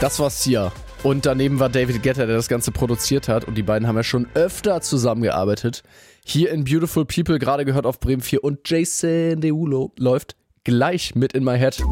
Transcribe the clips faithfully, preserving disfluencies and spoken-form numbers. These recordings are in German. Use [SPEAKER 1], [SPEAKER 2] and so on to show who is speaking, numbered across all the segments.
[SPEAKER 1] Das war Sia. Und daneben war David Guetta, der das Ganze produziert hat. Und die beiden haben ja schon öfter zusammengearbeitet. Hier in Beautiful People, gerade gehört auf Bremen vier. Und Jason Derulo läuft gleich mit In My Head.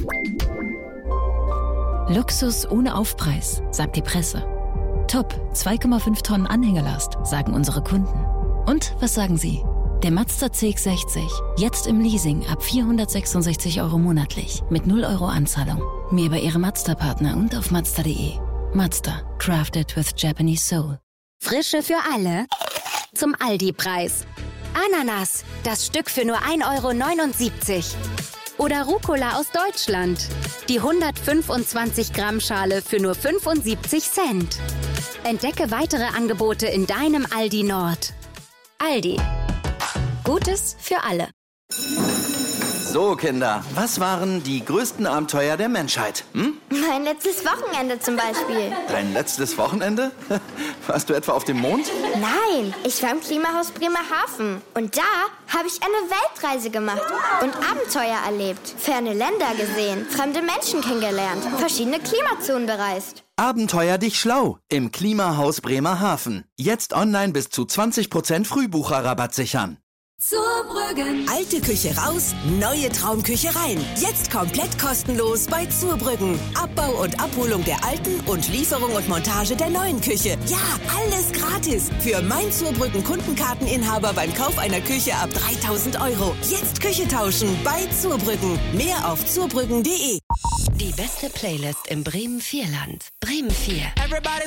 [SPEAKER 2] Luxus ohne Aufpreis, sagt die Presse. Top, zwei Komma fünf Tonnen Anhängerlast, sagen unsere Kunden. Und was sagen Sie? Der Mazda C X sechzig, jetzt im Leasing ab vierhundertsechsundsechzig Euro monatlich, mit null Euro Anzahlung. Mehr bei Ihrem Mazda-Partner und auf Mazda punkt de. Mazda, crafted with Japanese soul.
[SPEAKER 3] Frische für alle zum Aldi-Preis. Ananas, das Stück für nur ein Euro neunundsiebzig. Oder Rucola aus Deutschland, die hundertfünfundzwanzig Gramm Schale für nur fünfundsiebzig Cent. Entdecke weitere Angebote in deinem Aldi Nord. Aldi. Gutes für alle.
[SPEAKER 4] So, Kinder, was waren die größten Abenteuer der Menschheit? Hm?
[SPEAKER 5] Mein letztes Wochenende zum Beispiel.
[SPEAKER 4] Dein letztes Wochenende? Warst du etwa auf dem Mond?
[SPEAKER 5] Nein, ich war im Klimahaus Bremerhaven. Und da habe ich eine Weltreise gemacht und Abenteuer erlebt. Ferne Länder gesehen, fremde Menschen kennengelernt, verschiedene Klimazonen bereist.
[SPEAKER 4] Abenteuer dich schlau im Klimahaus Bremerhaven. Jetzt online bis zu zwanzig Prozent Frühbucherrabatt sichern.
[SPEAKER 6] Zurbrüggen. Alte Küche raus, neue Traumküche rein. Jetzt komplett kostenlos bei Zurbrüggen. Abbau und Abholung der alten und Lieferung und Montage der neuen Küche. Ja, alles gratis. Für mein Zurbrüggen Kundenkarteninhaber beim Kauf einer Küche ab dreitausend Euro. Jetzt Küche tauschen bei Zurbrüggen. Mehr auf zurbrüggen punkt de.
[SPEAKER 2] Die beste Playlist im Bremen vier Land. Bremen vier.